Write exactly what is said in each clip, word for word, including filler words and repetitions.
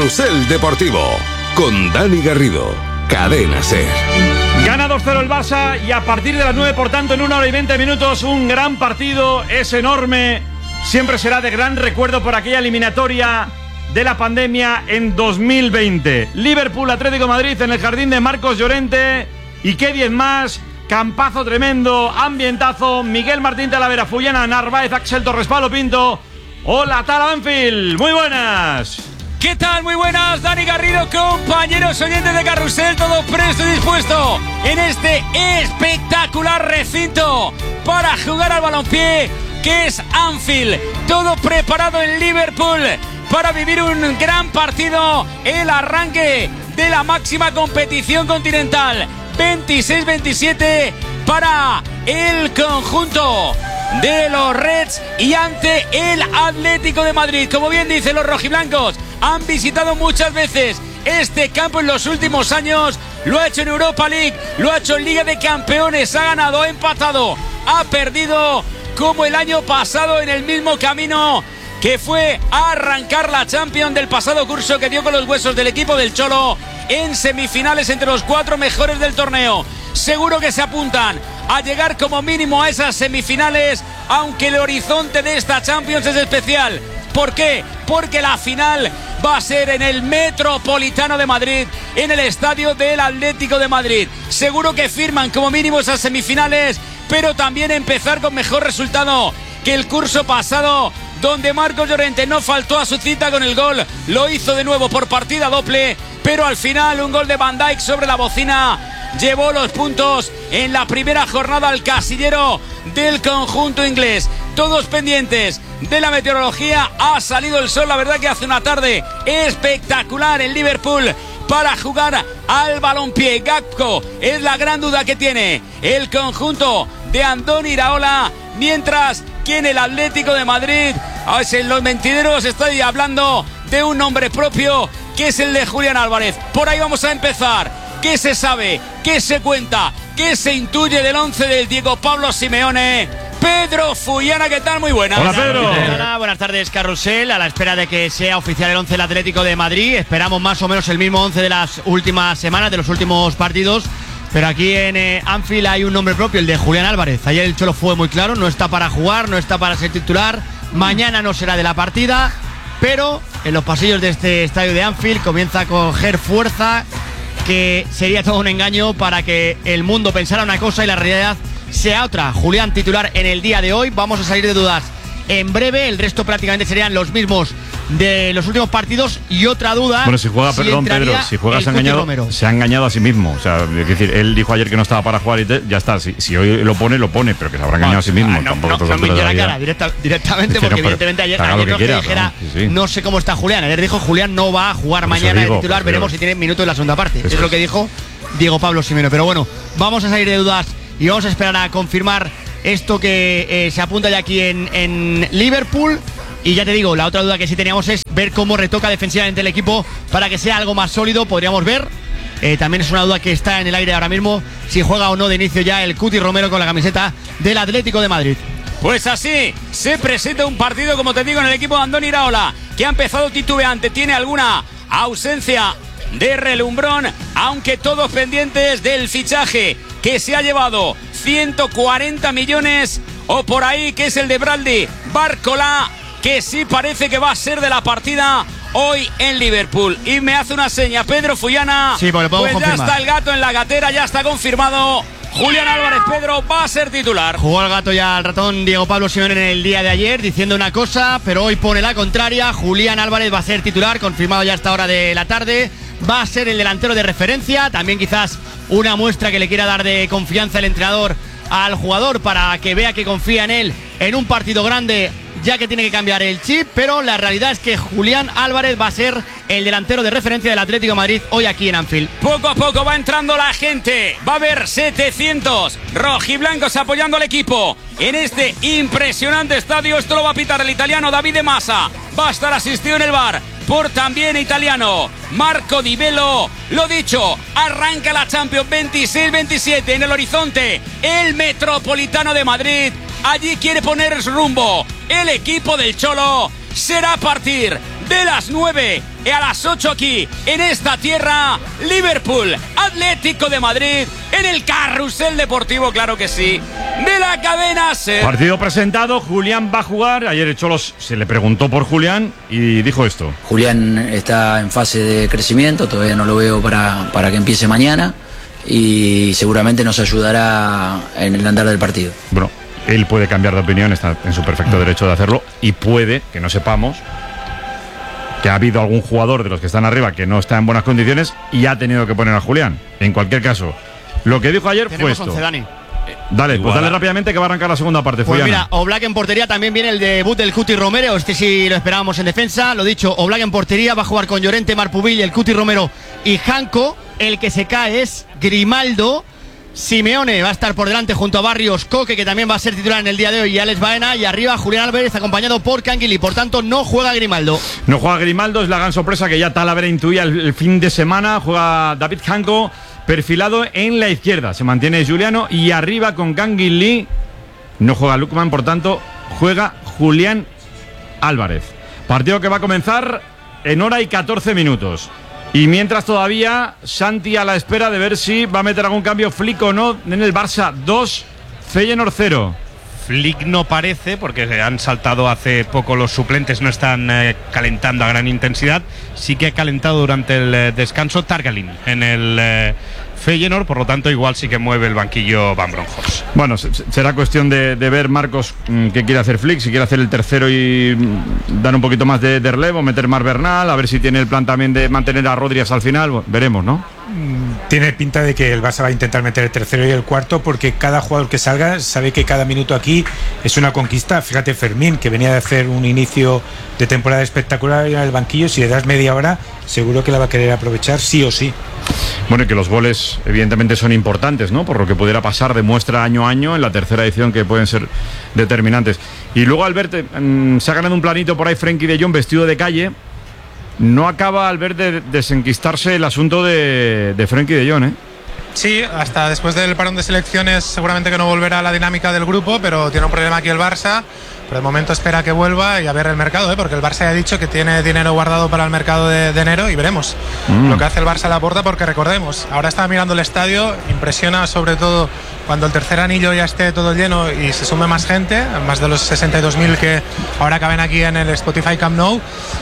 Carrusel Deportivo con Dani Garrido, Cadena SER. Gana dos cero el Barça y a partir de las nueve, por tanto, en una hora y veinte minutos, un gran partido, es enorme. Siempre será de gran recuerdo por aquella eliminatoria de la pandemia en dos mil veinte. Liverpool, Atlético de Madrid en el jardín de Marcos Llorente. Y qué diez más. Campazo tremendo, ambientazo. Miguel Martín Talavera, Fullana, Narváez, Axel Torres, Pablo Pinto. Hola, Tala Banfield. Muy buenas. ¿Qué tal? Muy buenas, Dani Garrido, compañeros oyentes de Carrusel, todo presto y dispuesto en este espectacular recinto para jugar al balompié que es Anfield. Todo preparado en Liverpool para vivir un gran partido, el arranque de la máxima competición continental. veintiséis veintisiete para el conjunto de los Reds y ante el Atlético de Madrid. Como bien dicen los rojiblancos, han visitado muchas veces este campo en los últimos años. Lo ha hecho en Europa League, lo ha hecho en Liga de Campeones, ha ganado, ha empatado, ha perdido, como el año pasado en el mismo camino que fue a arrancar la Champions del pasado curso, que dio con los huesos del equipo del Cholo en semifinales entre los cuatro mejores del torneo. Seguro que se apuntan a llegar como mínimo a esas semifinales, aunque el horizonte de esta Champions es especial. ¿Por qué? Porque la final va a ser en el Metropolitano de Madrid, en el estadio del Atlético de Madrid. Seguro que firman como mínimo esas semifinales, pero también empezar con mejor resultado que el curso pasado, donde Marcos Llorente no faltó a su cita con el gol. Lo hizo de nuevo por partida doble, pero al final un gol de Van Dijk sobre la bocina llevó los puntos en la primera jornada al casillero del conjunto inglés. Todos pendientes de la meteorología. Ha salido el sol, la verdad que hace una tarde espectacular en Liverpool para jugar al balompié. Gakpo es la gran duda que tiene el conjunto de Andoni Iraola, mientras que en el Atlético de Madrid, en los mentideros, estoy hablando de un nombre propio, que es el de Julián Álvarez. Por ahí vamos a empezar. ¿Qué se sabe? ¿Qué se cuenta? ¿Qué se intuye del once del Diego Pablo Simeone? Pedro Fullana, ¿qué tal? Muy buenas. Hola, Pedro. Hola, buenas tardes, Carrusel. A la espera de que sea oficial el once del Atlético de Madrid. Esperamos más o menos el mismo once de las últimas semanas, de los últimos partidos. Pero aquí en eh, Anfield hay un nombre propio, el de Julián Álvarez. Ayer el Cholo fue muy claro, no está para jugar, no está para ser titular. Mañana no será de la partida, pero en los pasillos de este estadio de Anfield comienza a coger fuerza, que sería todo un engaño para que el mundo pensara una cosa y la realidad sea otra. Julián titular en el día de hoy, vamos a salir de dudas en breve, el resto prácticamente serían los mismos de los últimos partidos. Y otra duda, bueno, si juega, si perdón Pedro, si juega se ha engañado, se ha engañado a sí mismo. O sea, es decir, él dijo ayer que no estaba para jugar y te, ya está, si, si hoy lo pone, lo pone, pero que se habrá engañado no, a sí mismo. No, Tampoco no, no me la cara directa, directamente, porque pero, evidentemente ayer, ayer no que quiera, dijera, no, sí, sí. no sé cómo está Julián. Ayer dijo Julián no va a jugar por mañana digo, de titular, veremos si tiene minutos en la segunda parte. Eso es, es lo que dijo Diego Pablo Simeone. Pero bueno, vamos a salir de dudas y vamos a esperar a confirmar esto que eh, se apunta ya aquí en, en Liverpool. Y ya te digo, la otra duda que sí teníamos es ver cómo retoca defensivamente el equipo para que sea algo más sólido. Podríamos ver, eh, también es una duda que está en el aire ahora mismo, si juega o no de inicio ya el Cuti Romero con la camiseta del Atlético de Madrid. Pues así se presenta un partido, como te digo, en el equipo de Andoni Iraola, que ha empezado titubeante, tiene alguna ausencia de relumbrón, aunque todos pendientes del fichaje que se ha llevado ciento cuarenta millones o por ahí, que es el de Bradley Barcola, que sí parece que va a ser de la partida hoy en Liverpool. Y me hace una seña Pedro Fullana. Sí, pues, pues ya confirmar. Está el gato en la gatera, ya está confirmado. Julián Álvarez, Pedro, va a ser titular. Jugó el gato ya al ratón Diego Pablo Simeone en el día de ayer, diciendo una cosa, pero hoy pone la contraria. Julián Álvarez va a ser titular, confirmado ya a esta hora de la tarde. Va a ser el delantero de referencia. También quizás una muestra que le quiera dar de confianza el entrenador al jugador, para que vea que confía en él en un partido grande, ya que tiene que cambiar el chip. Pero la realidad es que Julián Álvarez va a ser el delantero de referencia del Atlético de Madrid hoy aquí en Anfield. Poco a poco va entrando la gente. Va a haber setecientos rojiblancos apoyando al equipo en este impresionante estadio. Esto lo va a pitar el italiano David De Massa. Va a estar asistido en el bar por también italiano Marco Di Bello. Lo dicho, arranca la Champions veintiséis veintisiete en el horizonte el Metropolitano de Madrid. Allí quiere poner rumbo el equipo del Cholo. Será a partir de las nueve a las ocho aquí en esta tierra. Liverpool, Atlético de Madrid en el carrusel deportivo, claro que sí, de la cadena SER. Partido presentado, Julián va a jugar. Ayer el Cholos se le preguntó por Julián y dijo esto. Julián está en fase de crecimiento, todavía no lo veo para, para que empiece mañana y seguramente nos ayudará en el andar del partido. Bueno, él puede cambiar de opinión, está en su perfecto derecho de hacerlo y puede que no sepamos que ha habido algún jugador de los que están arriba que no está en buenas condiciones y ha tenido que poner a Julián. En cualquier caso, lo que dijo ayer fue esto. once, Dani. Dale, pues dale rápidamente que va a arrancar la segunda parte. Pues Follana. mira, Oblak en portería, también viene el debut del Cuti Romero. Este sí lo esperábamos en defensa. Lo dicho, Oblak en portería, va a jugar con Llorente, Marpubil, el Cuti Romero y Janko. El que se cae es Grimaldo. Simeone va a estar por delante junto a Barrios, Coque, que también va a ser titular en el día de hoy, y Alex Baena, y arriba Julián Álvarez acompañado por Canguilí. Por tanto, no juega Grimaldo. No juega Grimaldo, es la gran sorpresa que ya Talavera intuía el, el fin de semana. Juega David Janko, perfilado en la izquierda. Se mantiene Juliano y arriba con Canguilí. No juega Lukman, por tanto, juega Julián Álvarez. Partido que va a comenzar en hora y catorce minutos. Y mientras todavía Santi a la espera de ver si va a meter algún cambio Flick o no en el Barça. dos, Feyenoord cero. Flick no parece, porque han saltado hace poco los suplentes, no están eh, calentando a gran intensidad. Sí que ha calentado durante el eh, descanso Targalin en el eh, Feyenoord, por lo tanto igual sí que mueve el banquillo Van Bronckhorst. Bueno, será cuestión de, de ver, Marcos, qué quiere hacer Flick, si quiere hacer el tercero y dar un poquito más de, de relevo, meter más Bernal, a ver si tiene el plan también de mantener a Rodri hasta el final. Bueno, veremos, ¿no? Tiene pinta de que el Barça va a intentar meter el tercero y el cuarto, porque cada jugador que salga sabe que cada minuto aquí es una conquista. Fíjate, Fermín, que venía de hacer un inicio de temporada espectacular en el banquillo, si le das media hora seguro que la va a querer aprovechar sí o sí. Bueno, y que los goles evidentemente son importantes, ¿no? Por lo que pudiera pasar, demuestra año a año en la tercera edición que pueden ser determinantes. Y luego, Albert, mmm, se ha ganado un planito por ahí Frenkie de Jong vestido de calle. No acaba, Albert, de desenquistarse el asunto de, de Frenkie de Jong, ¿eh? Sí, hasta después del parón de selecciones seguramente que no volverá a la dinámica del grupo, pero tiene un problema aquí el Barça. Pero de momento espera que vuelva y a ver el mercado, ¿eh? Porque el Barça ya ha dicho que tiene dinero guardado para el mercado de, de enero y veremos mm. lo que hace el Barça a la puerta, porque recordemos, ahora estaba mirando el estadio, impresiona sobre todo cuando el tercer anillo ya esté todo lleno y se sume más gente, más de los sesenta y dos mil que ahora caben aquí en el Spotify Camp Nou.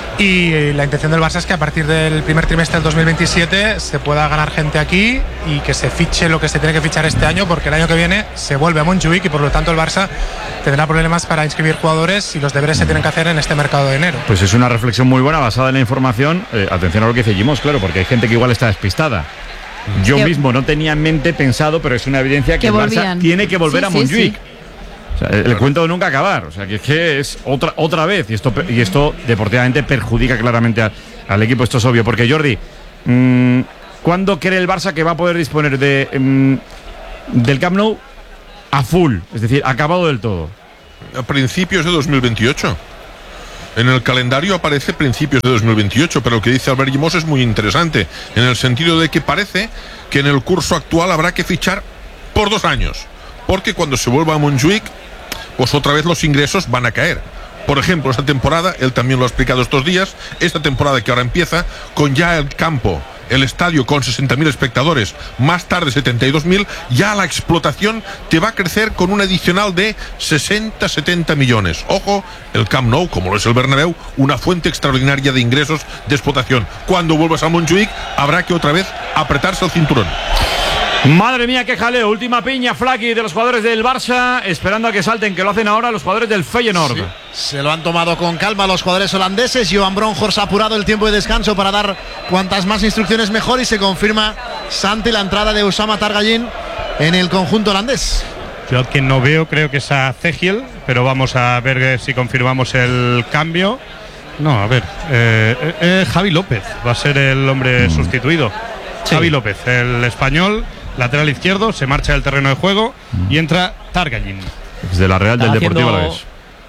Y la intención del Barça es que a partir del primer trimestre del dos mil veintisiete se pueda ganar gente aquí y que se fiche lo que se tiene que fichar este año, porque el año que viene se vuelve a Montjuic y por lo tanto el Barça tendrá problemas para inscribir jugadores y los deberes se tienen que hacer en este mercado de enero. Pues es una reflexión muy buena basada en la información. Eh, atención a lo que dice Jimos, claro, porque hay gente que igual está despistada. Yo que, mismo no tenía en mente pensado, pero es una evidencia que, que el Barça tiene que volver sí, a Montjuic. Sí, sí. O sea, el, el cuento de nunca acabar. O sea, que es que es otra otra vez. Y esto, y esto deportivamente perjudica claramente a, al equipo. Esto es obvio. Porque, Jordi, mmm, ¿cuándo cree el Barça que va a poder disponer de mmm, del Camp Nou a full? Es decir, acabado del todo. A principios de dos mil veintiocho. En el calendario aparece principios de dos mil veintiocho, pero lo que dice Albert Llimós es muy interesante, en el sentido de que parece que en el curso actual habrá que fichar por dos años, porque cuando se vuelva a Montjuic, pues otra vez los ingresos van a caer. Por ejemplo, esta temporada, él también lo ha explicado estos días, esta temporada que ahora empieza, con ya el campo, el estadio con sesenta mil espectadores, más tarde setenta y dos mil, ya la explotación te va a crecer con un adicional de sesenta a setenta millones. Ojo, el Camp Nou, como lo es el Bernabéu, una fuente extraordinaria de ingresos de explotación. Cuando vuelvas a Montjuic, habrá que otra vez apretarse el cinturón. Madre mía, qué jaleo. Última piña, Flaky, de los jugadores del Barça, esperando a que salten, que lo hacen ahora los jugadores del Feyenoord. Sí, se lo han tomado con calma los jugadores holandeses. Johan Bronkhorst ha apurado el tiempo de descanso para dar cuantas más instrucciones mejor, y se confirma, Santi, la entrada de Oussama Targallin en el conjunto holandés. Yo que no veo, creo que es a Cegiel, pero vamos a ver si confirmamos el cambio. No, a ver, eh, eh, Javi López va a ser el hombre mm. sustituido. Sí. Javi López, el español, lateral izquierdo, se marcha del terreno de juego y entra Targallin. Es de la Real del Deportivo Alavés.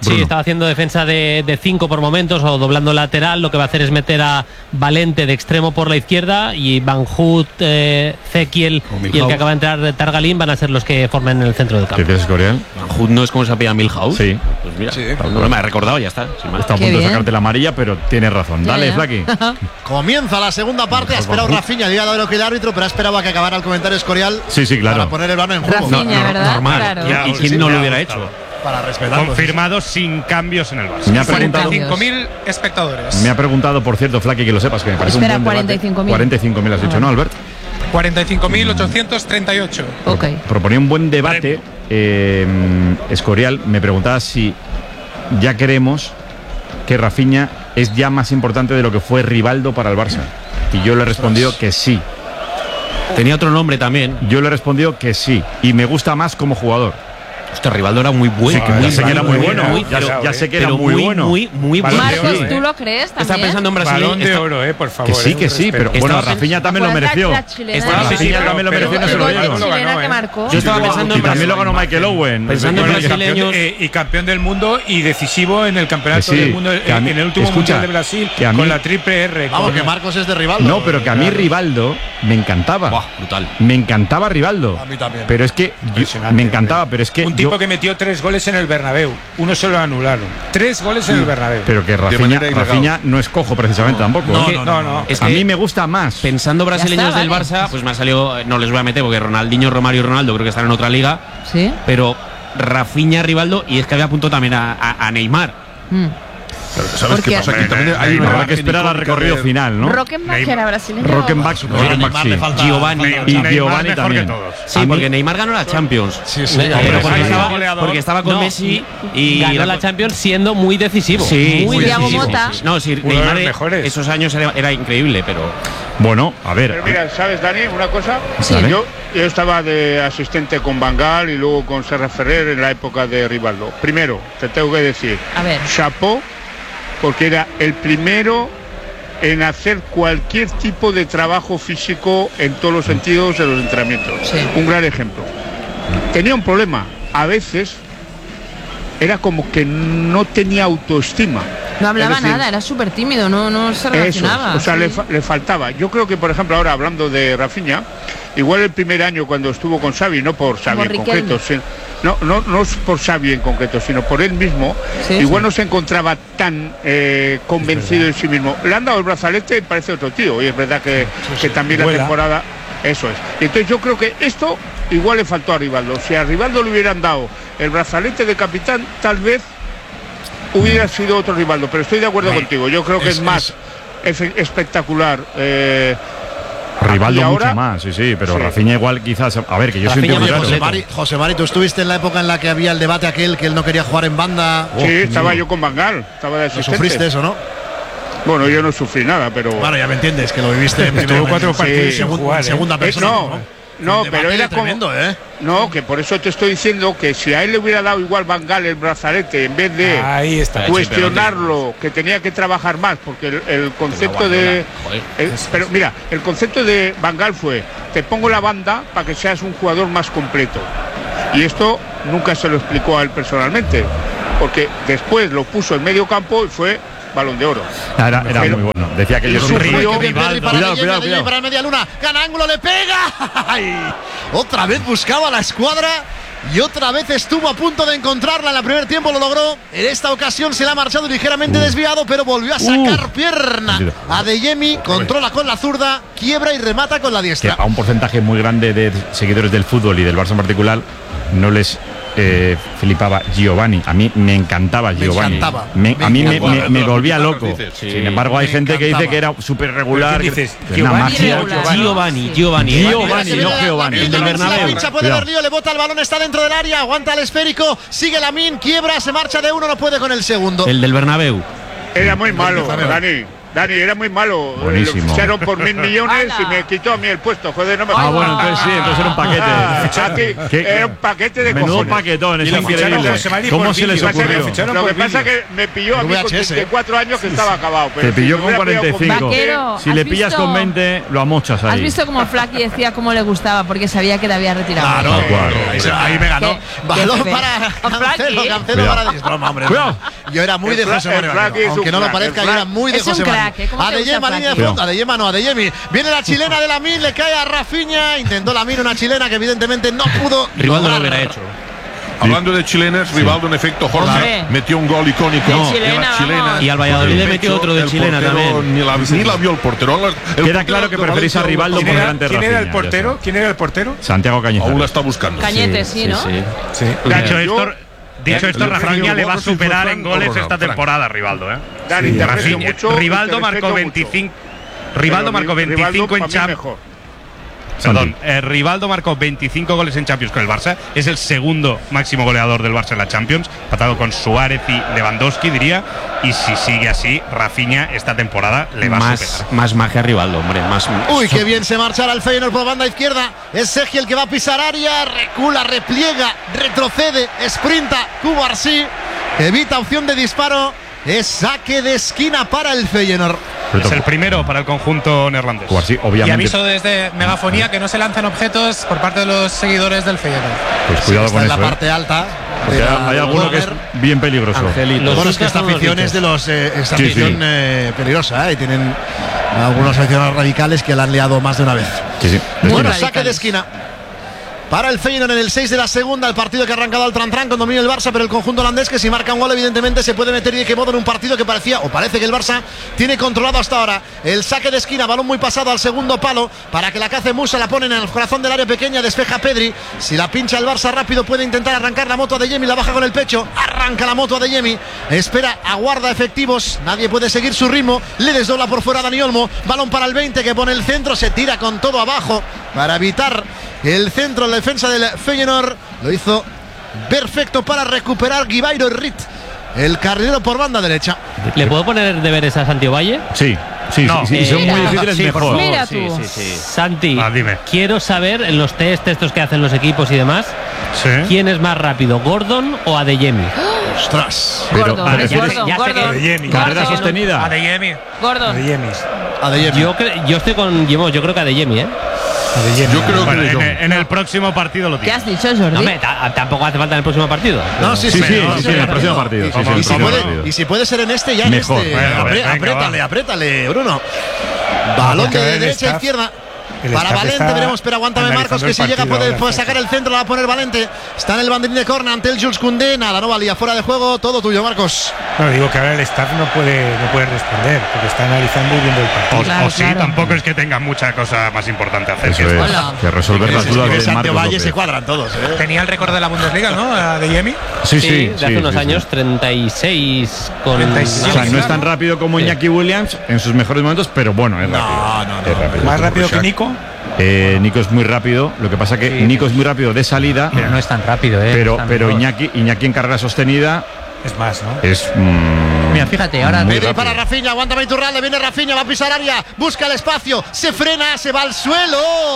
Sí, estaba haciendo defensa de cinco por momentos o doblando lateral. Lo que va a hacer es meter a Valente de extremo por la izquierda y Van Hout, eh, Zequiel y el que acaba de entrar de Targalín van a ser los que formen el centro del campo. ¿Qué crees, Escorial? Van Hout no es como se apellida Milhouse. Sí. Pues mira, sí. no me ha recordado, ya está. Está a punto de sacarte la amarilla, pero tienes razón. Ya, Dale, ya. Flaqui. Comienza la segunda parte. Ha esperado Rafinha, le ha dado lo que el árbitro, pero ha esperado a que acabara el comentario Escorial. Sí, sí, claro. Para poner el balón en juego. Rafinha, No, no, ¿verdad? Normal. Claro. Ya, ¿Y sí, quién sí, no lo ya. hubiera hecho? Para respetarlo. Confirmado sin cambios en el Barça. Me ha preguntado- cuarenta y cinco mil espectadores. Me ha preguntado, por cierto, Flaqui, que lo sepas, que me parece Espera, un buen debate. cuarenta y cinco mil. cuarenta y cinco mil has dicho, ¿no, Albert? cuarenta y cinco mil ochocientos treinta y ocho. Ok. Proponía un buen debate. eh, Escorial me preguntaba si ya creemos que Rafinha es ya más importante de lo que fue Rivaldo para el Barça. Y yo le he respondido que sí. Tenía otro nombre también. Yo le he respondido que sí. Y me gusta más como jugador. Hostia, Rivaldo era muy bueno. Sí, que ya sé que era muy bueno. Ya, ya sé que era pero muy, bueno. Muy, muy bueno. Marcos, Sí. ¿tú lo crees también? Estaba pensando en Brasil. Balón de oro, eh, por favor. Que sí, eh, que un sí, respeto. pero bueno, Estaba Rafinha también lo Acuérdate mereció. la chilena. Estaba- Rafinha sí, sí, también lo pero- mereció y no se lo El gol dieron. de chilena ganó, que eh. marcó. Yo estaba pensando Y en también lo Brasil. ganó Michael Owen. Pensando en Bueno, y brasileños. campeón, eh, y campeón del mundo y decisivo en el campeonato Que sí, del mundo que a en, mí- en el último escucha, mundial de Brasil que a mí- con la triple R. Vamos, con- que Marcos es de Rivaldo. No, pero que a mí Claro. Rivaldo me encantaba. Buah, brutal. Me encantaba Rivaldo. A mí también. Pero es que yo- Impresionante, me encantaba, pero es que un yo- tipo que metió tres goles en el Bernabéu. Uno se lo anularon. Tres goles en el Bernabéu. pero que Rafinha, manera ilegal. Rafinha no es cojo precisamente tampoco. no, ¿eh? no, no, no. Es a que mí me gusta más. Pensando brasileños está, del vale. Barça, pues me ha salido, no les voy a meter porque Ronaldinho, Romario y Ronaldo creo que están en otra liga, Sí. pero Rafinha, Rivaldo y es que había apuntado también a, a- a Neymar. Mm. Pero ¿sabes Porque- qué pasa? Aquí también hay una Habrá que imagen esperar al icónica recorrido de- final, ¿no? Rockenbach era brasileño. Rockenbach, A Rockenbach Neymar sí. le falta- Giovanni. Y Neymar Giovanni mejor también. que todos. Sí, A mí- porque Neymar ganó la Champions. Sí, sí. Eh, ya, pero ya, porque, ya. estaba, goleador. porque estaba con No. Messi y Ganó la Champions siendo muy decisivo. Sí, muy Y Thiago decisivo. Motta. No, sí, Uno de Neymar los eh, mejores. esos años era, era increíble, pero Bueno, a ver. Pero mira, ¿sabes, Dani? Una cosa. Sí. Yo, yo estaba de asistente con Van Gaal y luego con Serra Ferrer en la época de Rivaldo. Primero, te tengo que decir, A ver. chapó, porque era el primero en hacer cualquier tipo de trabajo físico en todos los sentidos de los entrenamientos. Sí. Un gran ejemplo. Tenía un problema. A veces era como que no tenía autoestima. No hablaba Es decir, nada, era súper tímido, no, no se Eso, relacionaba. o sea, sí. le, fa- le faltaba. Yo creo que, por ejemplo, ahora hablando de Rafinha, igual el primer año cuando estuvo con Xavi, no por Xavi Como en Riquelme. concreto, sin- no, no, no es por Xavi en concreto, sino por él mismo, Sí, igual sí. no se encontraba tan eh, convencido de sí mismo. Le han dado el brazalete y parece otro tío, y es verdad que, que también la Vuela. temporada, eso es. Y entonces yo creo que esto igual le faltó a Rivaldo. Si a Rivaldo le hubieran dado el brazalete de capitán, tal vez hubiera sido otro Rivaldo, pero estoy de acuerdo contigo. Yo creo que es, es- más efe- espectacular. eh, Rivaldo y ahora- mucho más, sí, sí, pero Sí. Rafinha igual quizás. A ver, que yo soy un Rafinha tío muy muy raro. José completo. Mari, José Mari, tú estuviste en la época en la que había el debate aquel que él no quería jugar en banda. sí, estaba yo con Van Gaal, estaba de ¿Lo asistente. sufriste eso, no? Bueno, yo no sufrí nada, pero Bueno, ya me entiendes, que lo viviste en Estuvo primer- cuatro sí, partidos sin segun- jugar, ¿eh? segunda Eh, persona. no, no, El pero debate era como tremendo, ¿eh? no, que por eso te estoy diciendo que si a él le hubiera dado igual Van Gaal el brazalete en vez de Ahí está. cuestionarlo, que tenía que trabajar más, porque el, el concepto de el- pero mira, el concepto de Van Gaal fue: te pongo la banda para que seas un jugador más completo. Y esto nunca se lo explicó a él personalmente, porque después lo puso en medio campo y fue Balón de Oro. Era, era Pero- muy bueno. Decía que yo Eso soy fue- un Qué bien, Pedri, Rivaldo. para Cuidado, Guillem, cuidado, Guillem cuidado. para el media luna. Gana ángulo, le pega. ¡Ay! Otra vez buscaba la escuadra y otra vez estuvo a punto de encontrarla. En el primer tiempo lo logró. En esta ocasión se le ha marchado ligeramente desviado, pero volvió a sacar pierna a Deyemi. Controla con la zurda, quiebra y remata con la Que diestra. a un porcentaje muy grande de seguidores del fútbol y del Barça en particular no les eh, flipaba Giovanni. A mí me encantaba Giovanni. encantaba. Me- Me a mí me, encantaba. me- me volvía loco. Dices. Sin embargo, hay Me gente que dice encantaba. que era súper regular. ¿Pero quién que- dices? que Giovanni una magia. Irregular. Giovanni, Giovanni. Giovanni, Se no viene Giovanni. la- El la- del la Bernabéu. pincha, puede Cuidado. ver lío, le bota el balón, está dentro del área, aguanta el esférico, sigue Lamin, quiebra, se marcha de uno, no puede con el segundo. El del Bernabéu. Era muy malo, Dani. Dani, era muy malo. Buenísimo. Lo ficharon por mil millones y me quitó a mí el puesto. Joder, no me Ah, bueno, entonces sí, entonces era un paquete. Ah, a ti, ¿Qué? era un paquete de Menudo cojones. paquetón, es Y lo ficharon increíble. José Mari ¿Cómo por se les vídeo. ocurrió? Lo ficharon Lo por que pasa es vídeo. que me pilló a mí con V H S, treinta y cuatro años que estaba acabado. Pero Te si pilló me con hubiera cuarenta y pillado con cinco. Vaquero, Si ¿has le pillas visto- con veinte, lo amochas ahí. ¿Has visto cómo Flaky decía cómo le gustaba? Porque sabía que le había retirado. Claro, Tal cual. ahí, ahí me ganó. Qué- Balón qué para fe- Cancelo, Flaky. Cancelo Cuidado. para. Es broma, hombre. Cuidado. Yo era muy El de Fla- José el María. Flaky es un Aunque no lo crack, parezca, el yo era Flaky- muy de Es un José María. crack, ¿eh? ¿Cómo te Adeyemi, gusta línea de Flaky? fondo. Adeyemi no, Adeyemi. Viene la chilena de la Min, le cae a Rafinha. Intentó la Min, una chilena que evidentemente no pudo. Rivaldo lo lograr. hubiera hecho. Hablando de chilenas, Rivaldo en efecto, Jorge, Hombre. metió un gol icónico De de chilena, la chilena. vamos. Y al Valladolid le metió otro de El chilena portero también. Ni la, ni la vio el portero. El Queda portero claro que de preferís a Valencia Rivaldo ¿Quién por era, delante de quién era el Rafinha, ya portero? está. ¿Quién era el portero? Santiago Cañizares. Aún la está buscando. Cañete, sí, ¿no? Sí. Dicho Yo- esto, dicho esto, El Rafinha Rafinha le va a Borges y superar Fran en goles Corona, esta Fran. temporada, Rivaldo, ¿eh? Dani, Sí, te aprecio Rafinha. mucho. y Rivaldo te marcó respeto veinticinco. mucho. Rivaldo Pero marcó Rivaldo veinticinco pa' en mí Champions. mejor. Perdón, eh, Rivaldo marcó veinticinco goles en Champions con el Barça. Es el segundo máximo goleador del Barça en la Champions, empatado con Suárez y Lewandowski, diría. Y si sigue así, Rafinha esta temporada le va a Más, superar. más magia a Rivaldo, hombre. Más. Uy, qué bien se marchará el Feyenoord por banda izquierda. Es Sergi el que va a pisar área. Recula, repliega, retrocede, sprinta. Cubarsí evita opción de disparo. Es saque de esquina para el Feyenoord. Es el primero para el conjunto neerlandés. Cubarsí, Y obviamente. aviso desde Megafonía que no se lanzan objetos por parte de los seguidores del Feyenoord. Pues cuidado Está con en la eso. ¿eh? parte alta. Porque de la- hay alguno que es corner. bien peligroso. Angelito. Bueno, Los es que esta son unos afición es bichos. de los. Eh, esta Sí, afición sí. eh, peligrosa, ¿eh? Y tienen algunos aficionados radicales que la han liado más de una vez. Sí, sí. Bueno, radicales. saque de esquina. Para el Feyenoord en el seis de la segunda, el partido que ha arrancado al Tran-Tran con dominio del Barça, pero el conjunto holandés que si marca un gol evidentemente se puede meter y de qué modo en un partido que parecía o parece que el Barça tiene controlado hasta ahora. El saque de esquina, balón muy pasado al segundo palo para que la cace Musa, la ponen en el corazón del área pequeña, despeja Pedri. Si la pincha el Barça rápido puede intentar arrancar la moto a Adeyemi, la baja con el pecho, arranca la moto a Adeyemi, espera, aguarda efectivos, nadie puede seguir su ritmo, le desdobla por fuera a Dani Olmo, balón para el veinte que pone el centro, se tira con todo abajo para evitar el centro en la defensa del Feyenoord. Lo hizo perfecto para recuperar Guibairo Rit, el carrilero por banda derecha. ¿Le puedo poner deberes a Santi Valle? Sí, sí, No. sí, sí, son muy Eh, difíciles, sí, por mejor. favor. Mira Sí, tú. sí, sí. Santi, Ah, dime. quiero saber en los test estos que hacen los equipos y demás, Sí. ¿quién es más rápido, Gordon o Adeyemi? Ostras. Pero, Gordon, ¿te refieres- Gordon, ya sé que- Gordon. Adeyemi. ¿Carrera Gordon. sostenida? Adeyemi. Gordon. Adeyemis. Adeyemi. Yo, cre- yo estoy con Guillermo, yo creo que Adeyemi, ¿eh? Adeyemi. Yo creo Bueno, que en, en el próximo partido lo ¿Qué tiene. has dicho, Jordi? No, hombre, ta- tampoco hace falta en el próximo partido. No, sí, sí, Sí, sí, no, sí, en el próximo partido. Sí, sí, en el Y si, próximo puede, partido. y si puede ser en este, ya en Mejor. este. Bueno, Apre- venga, apriétale, va. apriétale, Bruno. Balón Porque de el derecha a staff- izquierda. el Para staff Valente está veremos, pero aguántame analizando Marcos, que el si llega partido puede, ahora, puede Sergio. sacar el centro, la va a poner Valente. Está en el banderín de córner ante el Jules Koundé. Nada, no valía, fuera de juego, todo tuyo, Marcos. No, digo que ahora el staff no puede, no puede responder porque está analizando y viendo el O, partido. Claro, o sí, claro. tampoco es que tenga mucha cosa más importante a hacer. Eso que es, esto. Hola. que resolver las dudas de de Santiago Marcos Valle López. se cuadran todos, ¿eh? Tenía el récord de la Bundesliga, ¿no? Adeyemi. Sí, Sí, sí, de hace sí, unos sí, años, sí. treinta y seis con. treinta y seis. O sea, no es tan rápido como Iñaki Williams en sus mejores momentos, pero bueno, es rápido. No, no, no. Es rápido. Más rápido que Shaq. Nico. Eh, Nico es muy rápido, lo que pasa que Nico es muy rápido de salida, Pero no es tan rápido, ¿eh? pero, Tan pero veloz. Iñaki, Iñaki en carrera sostenida Es más, ¿no? es. mm, Mira, fíjate, ahora. muy Pedri rápido. para Rafinha, aguántame Iturralde, viene Rafinha, va a pisar área, busca el espacio, se frena, se va al suelo.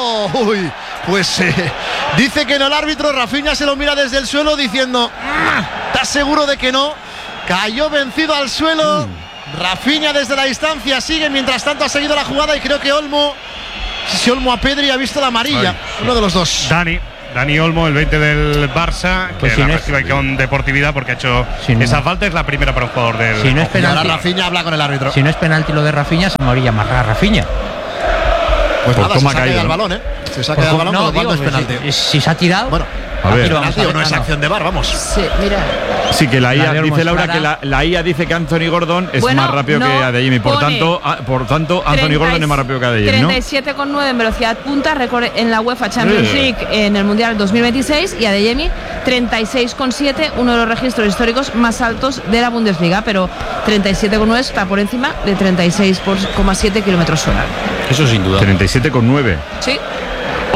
Uy, pues eh, dice que no el árbitro, Rafinha se lo mira desde el suelo diciendo, "Mm, ¿estás seguro de que no?" Cayó vencido al suelo. Rafinha desde la distancia sigue, mientras tanto ha seguido la jugada y creo que Olmo, si Olmo a Pedri ha visto la amarilla, uno de los dos. Dani. Dani Olmo, el veinte del Barça, Pues que si la no es- recibe con deportividad porque ha hecho Si no- esa falta. Es la primera para un jugador del. Si no es Y ahora penalti, Rafinha habla con el árbitro. si no es penalti lo de Rafinha, se moría más a Rafinha. Pues Por nada, se cómo ha saca caído, el ¿no? balón, ¿eh? Se saca el balón, con lo cual no es pues, penalti. si, si se ha tirado. Bueno, A ver. aquí lo vamos penalti a o ver, no es ah, acción de bar, vamos. Sí, mira. Sí, que la La I A, de Olmo dice es Laura clara. que la, la I A dice que Anthony Gordon es Bueno, más rápido no, que Adeyemi. Por pone tanto, ah, por tanto Anthony Gordon es más rápido que Adeyemi, ¿no? treinta y siete coma nueve en velocidad punta, récord en la UEFA Champions Eh. League en el Mundial dos mil veintiséis, y Adeyemi treinta y seis coma siete, uno de los registros históricos más altos de la Bundesliga, pero treinta y siete coma nueve está por encima de treinta y seis coma siete kilómetros hora. Eso sin duda. treinta y siete coma nueve. Sí.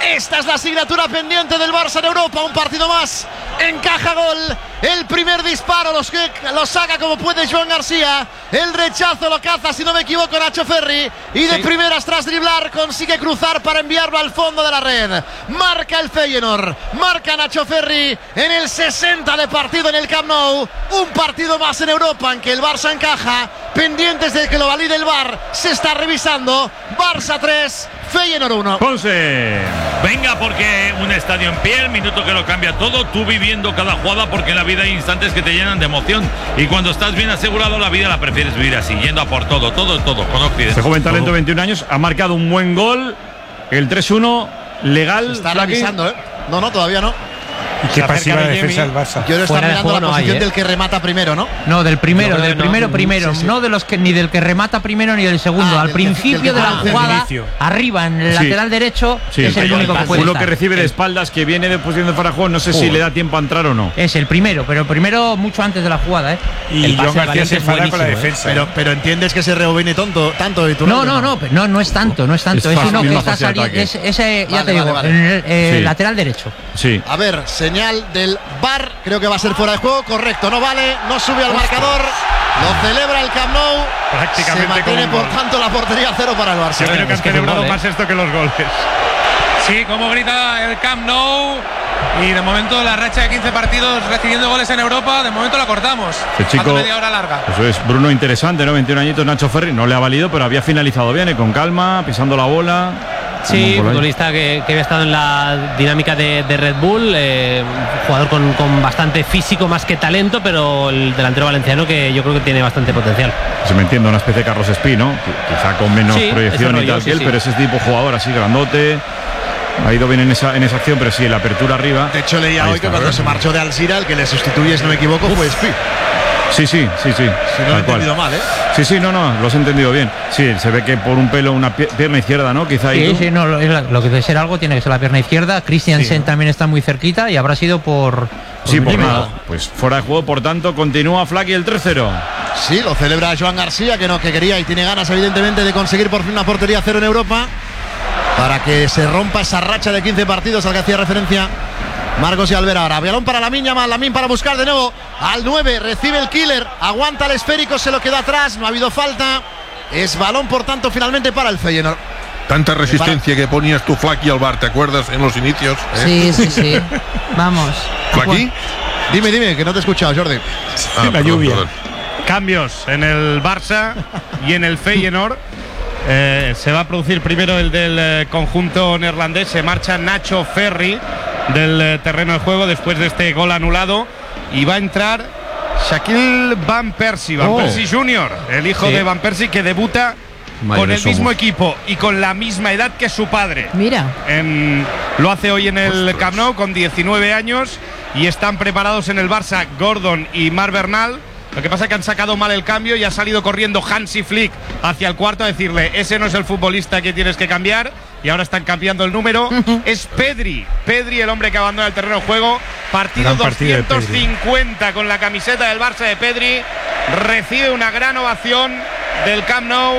Esta es la asignatura pendiente del Barça en Europa. Un partido más. Encaja gol. El primer disparo los que lo saca como puede Joan García. El rechazo lo caza, si no me equivoco, Nacho Ferri. Y de sí. primeras tras driblar consigue cruzar para enviarlo al fondo de la red. Marca el Feyenoord. Marca Nacho Ferri en el sesenta de partido en el Camp Nou. Un partido más en Europa en que el Barça encaja. Pendientes de que lo valide el V A R. Se está revisando. Barça tres, Feyenoord uno. Ponce. Venga, porque un estadio en pie, el minuto que lo cambia todo, tú viviendo cada jugada, porque en la vida hay instantes que te llenan de emoción. Y cuando estás bien asegurado, la vida la prefieres vivir así, yendo a por todo, todo, todo, con Occidente. Este joven talento de veintiún años ha marcado un buen gol. El tres uno, legal. Se está revisando, ¿eh? No, no, todavía no. Qué pasiva la defensa del Barça. Yo lo está mirando juego la no posición hay, ¿eh? del que remata primero, ¿no? No, del primero, No, del no, primero no, primero, sí, sí. no de los que ni del que remata primero ni del segundo. Ah, Al del que- principio del que de la hace el jugada, inicio. arriba en el Sí. lateral derecho, Sí, es el único que puede uno estar. que recibe de espaldas, que viene de posición de fuera de juego. No sé si Joder. le da tiempo a entrar o no. Es el primero, pero el primero mucho antes de la jugada, ¿eh? Y El pase Joan de García Valencia se es enfada con la buenísimo, ¿eh? defensa. Pero, pero entiendes que se rebobine tonto, tanto de tu No, no, no, pero no, no es tanto, no es tanto. Es Es, fácil, uno que misma está fase de saliendo. ataque. Es, ese, ya Vale, te digo, vale, vale. en el eh, Sí. lateral derecho. Sí. A ver, señal del V A R. Creo que va a ser fuera de juego. Correcto, no vale. No sube al marcador. Lo celebra el Camp Nou. Prácticamente Se mantiene, como un por gol. tanto, la portería cero para el Barça. Yo creo que es han que es un celebrado gol, ¿eh? más esto que los goles. Sí, como grita el Camp Nou. Y de momento la racha de quince partidos recibiendo goles en Europa, de momento la cortamos. Este chico, Falta media hora larga. eso es, Bruno, interesante, ¿no? veintiún añitos, Nacho Ferri, no le ha valido, pero había finalizado bien, ¿eh? Con calma, pisando la bola. Sí, Un gol ahí. futbolista que, que había estado en la dinámica de, de Red Bull, eh, un jugador con, con bastante físico más que talento, pero el delantero valenciano que yo creo que tiene bastante potencial. Se me entiende, una especie de Carlos Espí, ¿no? Qui- Quizá con menos Sí, proyección ese y rollo, tal sí, que él, sí. pero ese tipo de jugador así grandote. Ha ido bien en esa, en esa acción, pero sí, en la apertura arriba. De hecho, leía Ahí hoy que está. cuando se marchó de Alzira, el que le sustituye, si no me equivoco, fue Spi. Sí, sí, sí, sí. Si no lo he tal cual. entendido mal, ¿eh? Sí, sí, no, no, lo has entendido bien. Sí, se ve que por un pelo, una pie- pierna izquierda, ¿no? Quizá ahí Sí, tú. sí, no, lo, es la- lo que debe ser algo tiene que ser la pierna izquierda. Christiansen también está muy cerquita y habrá sido por. Sí, por milímetro. nada. Pues fuera de juego, por tanto, continúa Flaky el tres cero. Sí, lo celebra Joan García, que no, que quería y tiene ganas, evidentemente, de conseguir por fin una portería cero en Europa. Para que se rompa esa racha de quince partidos al que hacía referencia Marcos y Alvera. Ahora, balón para Lamine Yamal, Lamine para buscar de nuevo al nueve, recibe el killer, aguanta el esférico, se lo quedó atrás, no ha habido falta. Es balón, por tanto, finalmente para el Feyenoord. Tanta resistencia que ponías tú, Flaky, al bar, ¿te acuerdas? En los inicios. ¿eh? Sí, sí, sí. Vamos. ¿Flaky? Dime, dime, que no te he escuchado, Jordi. Ah, La perdón, lluvia. perdón. Cambios en el Barça y en el Feyenoord. Eh, se va a producir primero el del eh, conjunto neerlandés. Se marcha Nacho Ferri del eh, terreno de juego después de este gol anulado. Y va a entrar Shaquille Van Persie, Van Oh. Persie junior, el hijo Sí. de Van Persie, que debuta Mayores con el mismo somos. equipo y con la misma edad que su padre. Mira. En- lo hace hoy en el Camp Nou con diecinueve años y están preparados en el Barça Gordon y Marc Bernal. Lo que pasa es que han sacado mal el cambio y ha salido corriendo Hansi Flick hacia el cuarto a decirle: ese no es el futbolista que tienes que cambiar. Y ahora están cambiando el número. Es Pedri, Pedri el hombre que abandona el terreno de juego. Partido Gran partido de Pedri. doscientos cincuenta con la camiseta del Barça de Pedri. Recibe una gran ovación del Camp Nou.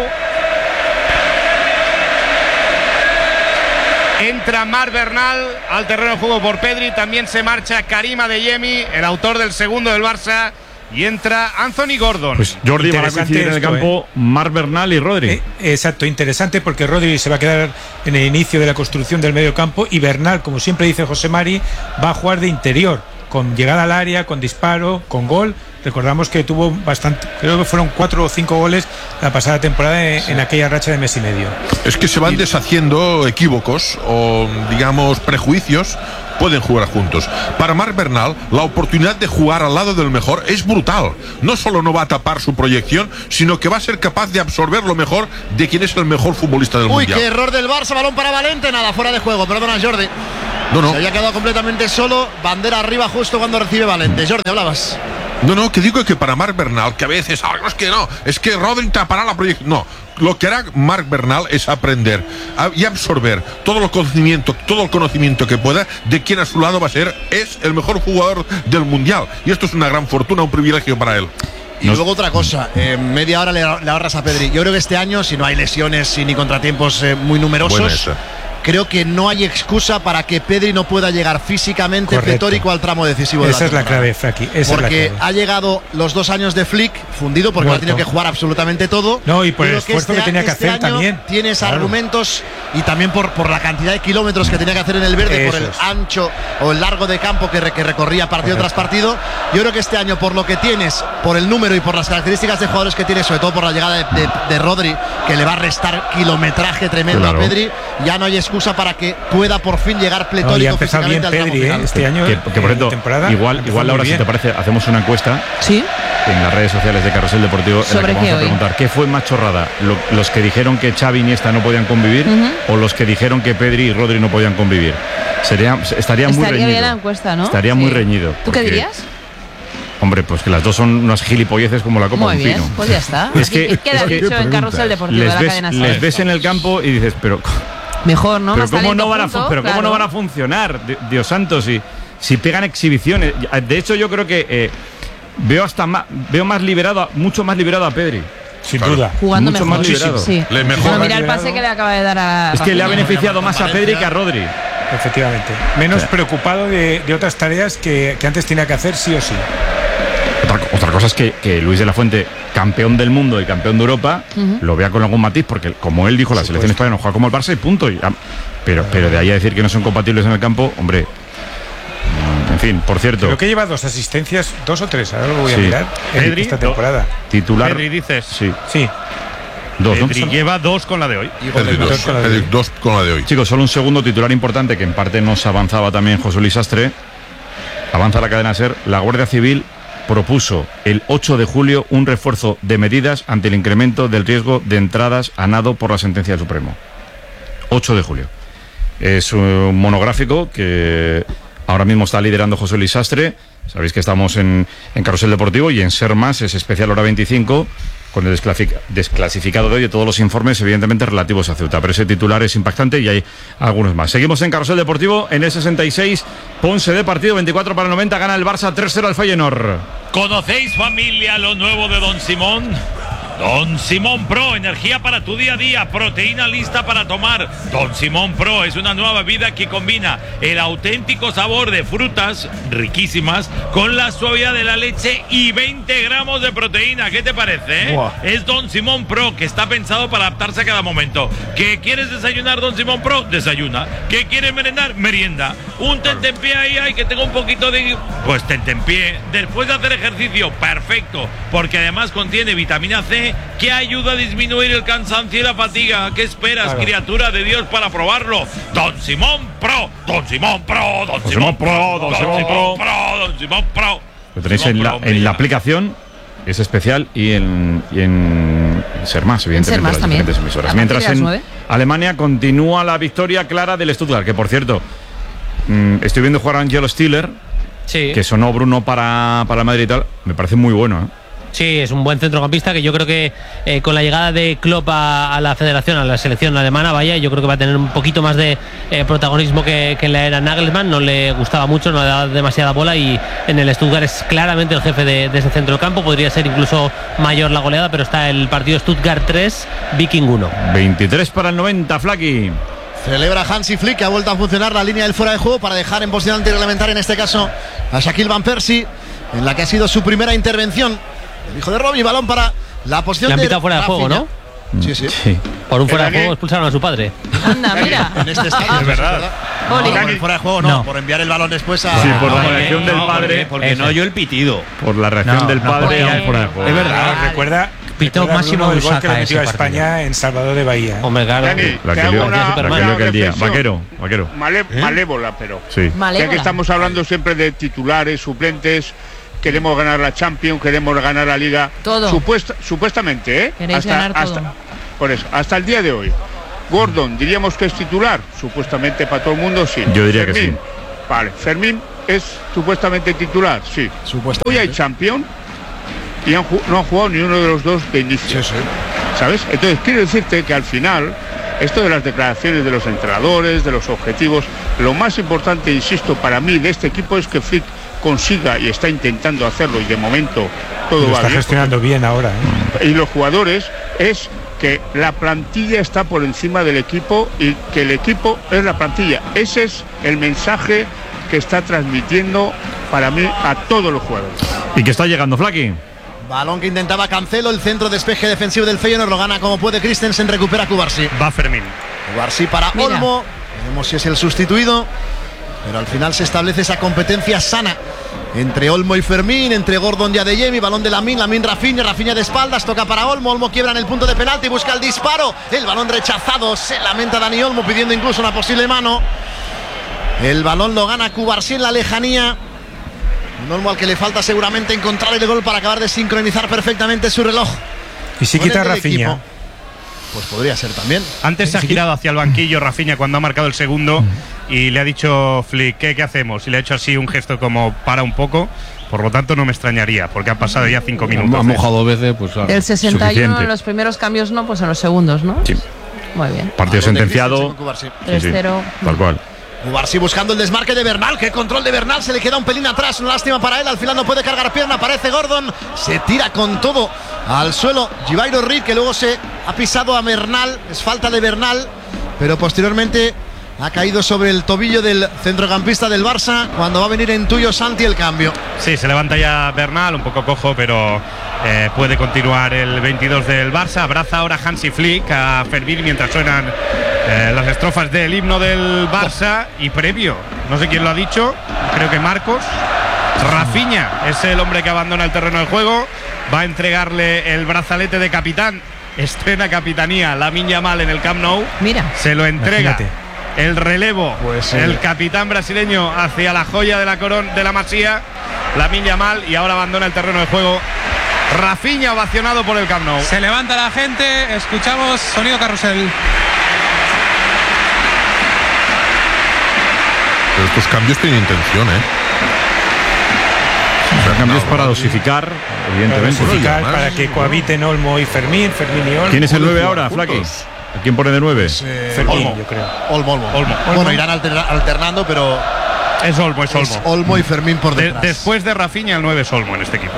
Entra Marc Bernal al terreno de juego por Pedri. También se marcha Karim Adeyemi, el autor del segundo del Barça. Y entra Anthony Gordon. Pues Jordi va a Interesante coincidir en el esto, campo Marc Bernal y Rodri. Eh, exacto, interesante porque Rodri se va a quedar en el inicio de la construcción del medio campo y Bernal, como siempre dice José Mari, va a jugar de interior, con llegada al área, con disparo, con gol. Recordamos que tuvo bastante, creo que fueron cuatro o cinco goles la pasada temporada en, en aquella racha de mes y medio. Es que se van deshaciendo equívocos o, digamos, prejuicios. Pueden jugar juntos. Para Marc Bernal, la oportunidad de jugar al lado del mejor es brutal. No solo no va a tapar su proyección, sino que va a ser capaz de absorber lo mejor de quien es el mejor futbolista del Uy, mundial. qué error del Barça, balón para Valente, nada, fuera de juego, perdona Jordi. No, no. Se había quedado completamente solo, bandera arriba justo cuando recibe Valente. Jordi, hablabas. No, no, que digo que para Marc Bernal, que a veces, ah, no es que no, es que Rodri tapará la proyección. No, lo que hará Marc Bernal es aprender a- y absorber todo el conocimiento, todo el conocimiento que pueda de quien a su lado va a ser, es el mejor jugador del mundial. Y esto es una gran fortuna, un privilegio para él. Y luego otra cosa, eh, media hora le, le ahorras a Pedri. Yo creo que este año, si no hay lesiones y ni contratiempos eh, muy Buena numerosos, esa. creo que no hay excusa para que Pedri no pueda llegar físicamente pletórico al tramo decisivo. Esa de la es la clave, Fraki. Esa porque es la clave. ha llegado los dos años de Flick fundido porque Muerto. ha tenido que jugar absolutamente todo. No, y por el Pero esfuerzo que, este, tenía que este hacer año también. Tienes Claro. argumentos y también por, por la cantidad de kilómetros que tenía que hacer en el verde, Eso por el es. ancho o el largo de campo que, re- que recorría partido Correcto. tras partido. Yo creo que este año, por lo que tienes, por el número y por las características de jugadores que tienes, sobre todo por la llegada de, de, de Rodri, que le va a restar kilometraje tremendo Claro. a Pedri, ya no hay excusa para que pueda por fin llegar No, y ha pletórico empezado bien físicamente al Pedri, tramo ¿eh? final. Este año. Que, que por eh, cierto, temporada, igual, empezó igual muy Laura, si bien. te parece, hacemos una encuesta Sí. en las redes sociales de Carrusel Deportivo en la ¿Sobre que vamos qué a hoy? preguntar qué fue más chorrada, lo- los que dijeron que Xavi y Iniesta no podían convivir Ujú. o los que dijeron que Pedri y Rodri no podían convivir. Sería, estaría muy Estaría bien reñido. la encuesta, ¿no? Estaría Sí. muy reñido. ¿Tú qué porque, dirías? Hombre, pues que las dos son unas gilipolleces como la copa Muy de un bien, pino. pues ya está. Es que, Aquí queda es que dicho en Carrusel Deportivo de les la ves, cadena les SER. ves en el campo y dices, pero Mejor, ¿no? pero Más cómo talento no van a, junto, fu- pero cómo claro. no van a funcionar, Di- Dios santo, si, si pegan exhibiciones. De hecho, yo creo que eh, veo hasta más, veo más liberado, a- mucho más liberado a Pedri. Sin duda. Jugando mucho mejor. más liberado. Sí. Le mejor. Bueno, mira el pase que le acaba de dar a Es que le ha Rafinha. beneficiado más a Pedri que a Rodri. Efectivamente. Menos preocupado de, de otras tareas que, que antes tenía que hacer sí o sí. Otra, otra cosa es que, que Luis de la Fuente, campeón del mundo y campeón de Europa, Ujú. lo vea con algún matiz, porque como él dijo, la selección española no juega como el Barça y punto. Y, ah, pero, pero de ahí a decir que no son compatibles en el campo, hombre. mm, En fin, por cierto, Creo que lleva dos asistencias, dos o tres, ahora lo voy a Sí. mirar, en Pedri, esta do- temporada. titular. Pedri dices. Sí, Sí. dos, ¿no? Pedri lleva dos con la de hoy. Pedri dos, con la de Pedri hoy. dos con la de hoy. Chicos, solo un segundo titular importante que en parte nos avanzaba también José Luis Sastre. Avanza la cadena SER. La Guardia Civil propuso el ocho de julio un refuerzo de medidas ante el incremento del riesgo de entradas a nado por la sentencia del Supremo. ocho de julio. Es un monográfico que ahora mismo está liderando José Luis Sastre. Sabéis que estamos en, en Carrusel Deportivo y en Ser Más es especial hora veinticinco con el desclasific- desclasificado de hoy de todos los informes, evidentemente relativos a Ceuta. Pero ese titular es impactante y hay algunos más. Seguimos en Carrusel Deportivo en el sesenta y seis. Ponce de partido, veinticuatro para noventa. Gana el Barça tres cero al Feyenoord. ¿Conocéis, familia, lo nuevo de Don Simón? Don Simón Pro, energía para tu día a día, proteína lista para tomar. Don Simón Pro es una nueva bebida que combina el auténtico sabor de frutas riquísimas con la suavidad de la leche y veinte gramos de proteína. ¿Qué te parece? eh? Buah. Es Don Simón Pro, que está pensado para adaptarse a cada momento. ¿Qué quieres desayunar, Don Simón Pro? Desayuna. ¿Qué quieres merendar? Merienda. Un tentempié ahí, ay, que tengo un poquito de... Pues tentempié. Después de hacer ejercicio, perfecto, porque además contiene vitamina C que ayuda a disminuir el cansancio y la fatiga. ¿Qué esperas, Claro. criatura de Dios, para probarlo? Don Simón Pro, Don Simón Pro, Don Simón Pro, Don Simón Pro, Don Simón Pro. Lo tenéis Simón en la, Pro, hombre, en la ya. aplicación, es especial, y en, y en Ser Más, evidentemente, Ser Más las también. diferentes A emisoras. partir Mientras de las en nueve. Alemania continúa la victoria clara del Stuttgart, que por cierto, mm, estoy viendo jugar a Angelo Stiller, Sí. que sonó Bruno para, para Madrid y tal. Me parece muy bueno, ¿eh? Sí, es un buen centrocampista que yo creo que eh, con la llegada de Klopp a, a la federación, a la selección alemana, vaya, yo creo que va a tener un poquito más de eh, protagonismo que, que en la era Nagelsmann. No le gustaba mucho, no le daba demasiada bola y en el Stuttgart es claramente el jefe de, de ese centro del campo. Podría ser incluso mayor la goleada, pero está el partido Stuttgart tres, Viking uno. veintitrés para el noventa, Flaky. Celebra Hansi Flick, que ha vuelto a funcionar la línea del fuera de juego para dejar en posición antirreglamentaria, en este caso a Shaquille Van Persie, en la que ha sido su primera intervención. El hijo de Robbie, balón para la posición Le han de pitado fuera de juego, Rafinha. ¿no? Sí, sí. Sí. Por un fuera de Dani. juego expulsaron a su padre. Anda, mira. En este estadio, Es verdad. No, Oli. por el fuera de juego no, No. por enviar el balón después a... Sí, por la a- reacción del padre. Porque no oyó el pitido. Por la reacción No, del no, padre porque- al fuera de juego. Es Ah, verdad. recuerda, Pitó recuerda Máximo Bruno el gol que le Usaca metió a ese partido. España en Salvador de Bahía. Hombre, claro. Dani, La te que hago lió, una, la que una lió aquel día. reflexión. Vaquero, vaquero. Male- Malévola, pero. Sí. Ya que Malévola. estamos hablando siempre de titulares, suplentes, queremos ganar la Champions, queremos ganar la Liga. Todo. Supuesta- supuestamente, ¿eh? Queréis ganar todo. hasta- por eso, hasta el día de hoy. Gordon, diríamos que es titular, supuestamente para todo el mundo, sí. Yo diría que Fermín, sí. Vale, Fermín es supuestamente titular, sí. Hoy hay Champions y han ju- no han jugado ni uno de los dos de inicio. ¿Sabes? Entonces, quiero decirte que al final, esto de las declaraciones de los entrenadores, de los objetivos, lo más importante, insisto, para mí de este equipo es que Flick consiga, y está intentando hacerlo, y de momento todo Lo va está bien, gestionando bien ahora, ¿eh? y los jugadores, es que la plantilla está por encima del equipo y que el equipo es la plantilla. Ese es el mensaje que está transmitiendo para mí a todos los jugadores. ¿Y que está llegando, Flaki? Balón que intentaba Cancelo, el centro despeje defensivo del Feyenoord, lo gana como puede Christensen, recupera Cubarsí. Va Fermín. Cubarsí para Mira. Olmo, veremos si es el sustituido, pero al final se establece esa competencia sana entre Olmo y Fermín, entre Gordon y Adeyemi, balón de Lamine, Lamine Rafinha, Rafinha de espaldas, toca para Olmo, Olmo quiebra en el punto de penalti, busca el disparo, el balón rechazado, se lamenta Dani Olmo pidiendo incluso una posible mano. El balón lo gana Cubarsí en la lejanía. Un Olmo al que le falta seguramente encontrar el gol para acabar de sincronizar perfectamente su reloj. Y si quita Rafinha. Pues podría ser también. Antes se ha girado hacia el banquillo Rafinha cuando ha marcado el segundo y le ha dicho Flick, ¿qué, qué hacemos? Y le ha hecho así un gesto como para un poco. Por lo tanto no me extrañaría, porque han pasado ya cinco minutos. Ha mojado dos veces, pues claro. El sesenta y uno suficiente. en los primeros cambios, no, pues en los segundos, ¿no? Sí. Muy bien. Partido sentenciado. tres cero. Tal cual. Cubarsí buscando el desmarque de Bernal. Qué control de Bernal. Se le queda un pelín atrás. Una lástima para él. Al final no puede cargar pierna. Aparece Gordon. Se tira con todo al suelo. Givairo Reed, que luego se ha pisado a Bernal. Es falta de Bernal. Pero posteriormente ha caído sobre el tobillo del centrocampista del Barça. Cuando va a venir en tuyo Santi el cambio. Sí, se levanta ya Bernal. Un poco cojo, pero eh, puede continuar el veintidós del Barça. Abraza ahora Hansi Flick a Fermín mientras suenan Eh, las estrofas del himno del Barça. Y previo, no sé quién lo ha dicho, creo que Marcos, Rafinha es el hombre que abandona el terreno del juego, va a entregarle el brazalete de capitán, estrena capitanía Lamine Yamal en el Camp Nou. Mira, se lo entrega. Imagínate. El relevo, pues, el eh. capitán brasileño hacia la joya de la corona de la Masía, Lamine Yamal, y ahora abandona el terreno del juego Rafinha, ovacionado por el Camp Nou. Se levanta la gente, escuchamos sonido carrusel. Pero estos cambios tienen intención, ¿eh? Son cambios para dosificar, evidentemente. Para dosificar, para que cohabiten Olmo y Fermín, Fermín y Olmo. ¿Quién es el nueve ahora, Flaki? ¿A quién pone de nueve? Eh, Fermín, Olmo. yo creo. Olmo, Olmo. Olmo. Bueno, irán alterna- alternando, pero Es Olmo, es Olmo. es Olmo y Fermín por De- detrás. después de Rafinha, el nueve es Olmo en este equipo.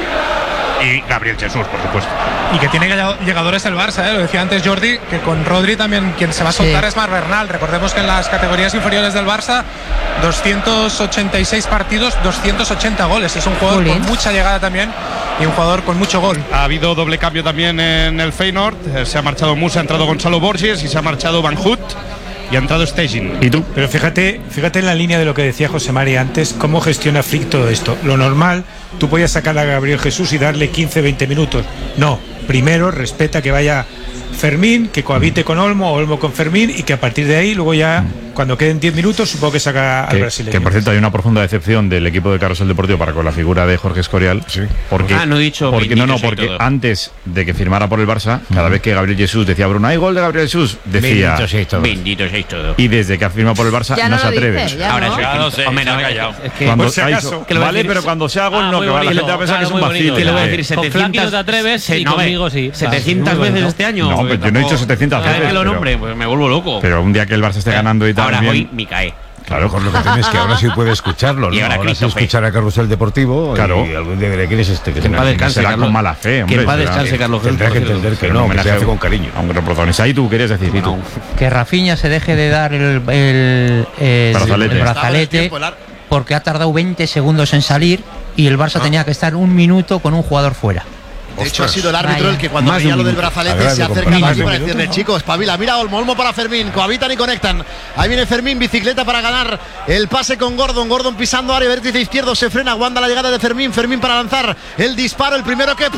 Y Gabriel Jesús, por supuesto. Y que tiene llegadores el Barça, ¿eh? Lo decía antes Jordi, que con Rodri también quien se va a soltar Sí. es Marc Bernal. Recordemos que en las categorías inferiores del Barça, doscientos ochenta y seis partidos, doscientos ochenta goles. Es un jugador Jolín. con mucha llegada también y un jugador con mucho gol. Ha habido doble cambio también en el Feyenoord. Eh, Se ha marchado Musa, ha entrado Gonzalo Borges y se ha marchado Van Hout y ha entrado Staging. ¿Y tú? Pero fíjate, fíjate en la línea de lo que decía José Mari antes, cómo gestiona Flick todo esto. Lo normal, tú podías sacar a Gabriel Jesús y darle quince, veinte minutos. No, primero respeta que vaya Fermín, que cohabite con Olmo, Olmo con Fermín, y que a partir de ahí, luego ya, cuando queden diez minutos, supongo que saca al Que, brasileño. que por cierto hay una profunda decepción del equipo de Carrusel Deportivo para con la figura de Jorge Escorial. Sí. Porque, Ah, no he dicho porque no, no, benditos y porque todo. antes de que firmara por el Barça, cada vez que Gabriel Jesús decía Bruno, hay gol de Gabriel Jesús, decía. Bendito seáis todos. Bendito seáis todos. Y desde que ha firmado por el Barça Ya no, no se lo atreve. dice, ya Ahora no. soy Ya lo sé, Hombre, se ha no, callado. es que Cuando, Por si ay, acaso. que lo voy a vale, decir- pero cuando sea gol Ah, no, muy que va, la bonito, gente va a pensar claro, que es un muy vacío. bonito. Que le voy a Eh, decir Con setecientas Flaki no te atreves se- y no, conmigo sí. setecientas Muy veces bonito. este año. No, pero yo no he dicho setecientas Cada vez veces, que lo pero- nombre, pues me vuelvo loco. Pero un día que el Barça esté ganando y tal. Ahora bien- hoy me cae. Claro, con lo que tienes que ahora sí puede escucharlo, ¿no? Y ahora Ahora sí Christopher. escuchar a Carrusel Deportivo. Claro. Y algún día diré, ¿quién es este? Que Que en paz tiene- descanse, será Carlos. con mala fe, hombre. Que en paz será- descanse, Carlos Gil, Tendrá por que cierto. entender que Pero no, un que se homenaje hace con cariño. a un gran protagonista. Ahí tú querías decir, Pitu. Que Rafinha se deje de dar el, el, el- Brazalete. el brazalete porque ha tardado veinte segundos en salir y el Barça tenía que estar un minuto con un jugador fuera. De hecho, ha Ostras. sido el árbitro Vaya. el que cuando Más de veía un lo del minuto. brazalete Agrade se acerca comprar. más Más de un para minuto, decirle, ¿no? chicos, espabila, mira Olmo, Olmo para Fermín, cohabitan y conectan. Ahí viene Fermín, bicicleta para ganar el pase con Gordon, Gordon pisando área, vértice izquierdo, se frena, aguanta la llegada de Fermín, Fermín para lanzar el disparo, el primero que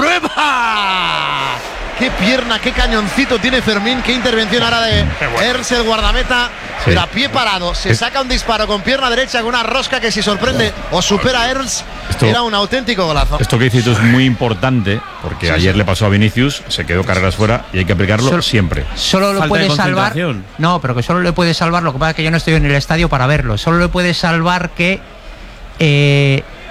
prueba. Qué pierna, qué cañoncito tiene Fermín, qué intervención ahora de Ernst, el guardameta, Sí. pero a pie parado, se saca un disparo con pierna derecha con una rosca que si sorprende o supera a Ernst, Esto- era un auténtico golazo. Esto que dices tú es muy importante porque Sí, ayer sí. le pasó a Vinicius, se quedó carreras fuera y hay que aplicarlo Solo- siempre. Solo lo Falta puede de salvar. concentración. No, pero que solo le puede salvar. Lo que pasa es que yo no estoy en el estadio para verlo. Solo le puede salvar que eh,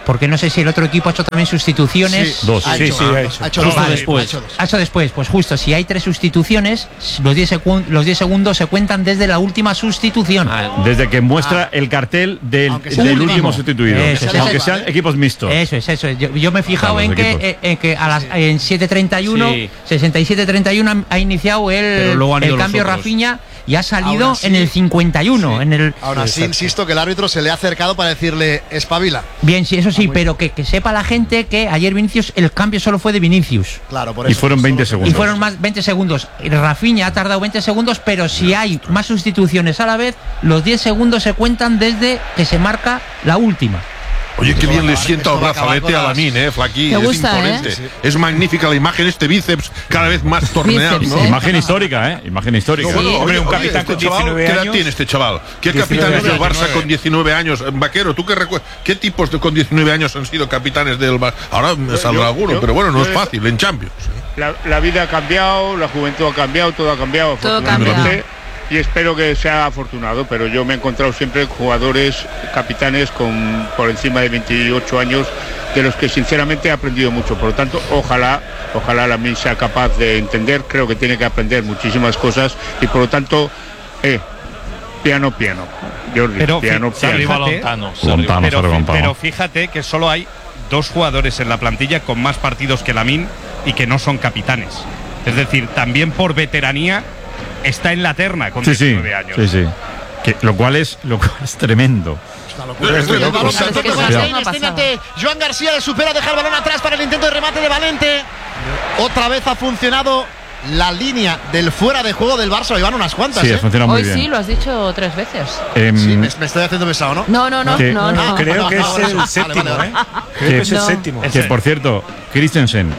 porque no sé si el otro equipo ha hecho también sustituciones. Sí, dos. Ha Sí, hecho, sí, ha ha hecho, hecho. ha hecho Dos dos. después. Ha hecho dos. Ha hecho después, pues justo, si hay tres sustituciones, los diez, secu- los diez segundos se cuentan desde la última sustitución. Desde que muestra el cartel del, Aunque sea del el último último. sustituido. Eso, eso, Aunque eso, sean ¿vale? equipos mixtos. Eso es, eso es. Yo, yo me he fijado Claro, en, los que, equipos. eh, en que a las en siete treinta y uno, Sí. sesenta y siete treinta y uno ha iniciado Pero el, luego han el ido los cambio otros. Rafinha y ha salido Aún así- en el cincuenta y uno. En el, Aún así, insisto que el árbitro se le ha acercado para decirle espabila. Bien, sí, eso sí, pero que, que sepa la gente que ayer Vinicius, el cambio solo fue de Vinicius. Claro, por Y eso. fueron veinte segundos. Y fueron más veinte segundos. Rafinha ha tardado veinte segundos, pero si hay más sustituciones a la vez, los diez segundos se cuentan desde que se marca la última. Oye, qué bien le sienta el esto va a acabar brazalete con a las- Lamine, eh, Flaquí. Te Es gusta, imponente. ¿eh? Sí. Es magnífica la imagen, este bíceps cada vez más torneado, Bíceps, ¿no? ¿eh? Imagen histórica, ¿eh? Imagen histórica. No, bueno, Hombre, oye, un oye, capitán este con chaval, diecinueve ¿qué edad años? tiene este chaval? ¿Qué diecinueve capitanes del años. Barça con diecinueve años? Vaquero, ¿tú qué recuerdas? ¿Qué tipos de, con diecinueve años han sido capitanes del Barça? Ahora me Yo- saldrá yo- alguno, yo- pero bueno, no yo es es- fácil, en Champions. La, la vida ha cambiado, la juventud ha cambiado, todo ha cambiado, Todo afortunadamente. Y espero que sea afortunado, pero yo me he encontrado siempre jugadores, capitanes con por encima de veintiocho años, de los que sinceramente he aprendido mucho. Por lo tanto, ojalá, ojalá Lamine sea capaz de entender. Creo que tiene que aprender muchísimas cosas y por lo tanto, eh, piano, piano. Jordi, Pero piano, fi- piano. arriba Fíjate. Lontano, se Lontano, arriba. pero, sobre fi- Lontano. pero fíjate que solo hay dos jugadores en la plantilla con más partidos que Lamine y que no son capitanes. Es decir, también por veteranía está en la terna con Sí, sí. diecinueve años. Sí, sí. Que, lo cual es lo cual es tremendo. El balón locos. se toca Es que con es Valente, una este pasada. instante, Joan García le supera, deja el balón atrás para el intento de remate de Valente. Otra vez ha funcionado la línea del fuera de juego del Barça. Ahí van unas cuantas, Sí, ¿eh? ha funcionado muy Hoy bien. sí, lo has dicho tres veces. Em, Sí, me, me estoy haciendo pesado, ¿no? No, no, no, Que- no, no. Creo que es Vale, el vale, séptimo, vale, ¿eh? vale. Creo que es el No. séptimo. que por cierto, Christensen,